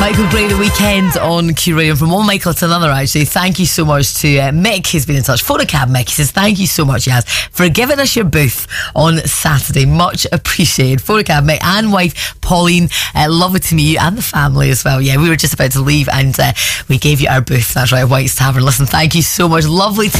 Michael Gray, The Weekend on Q Radio. From one Michael to another, actually, thank you so much to Mick, who's been in touch. Photocab Mick, he says, thank you so much, Yaz, for giving us your booth on Saturday. Much appreciated. Photocab Mick and wife Pauline, lovely to meet you and the family as well. Yeah, we were just about to leave and we gave you our booth. That's right, White's Tavern. Listen, thank you so much. Lovely to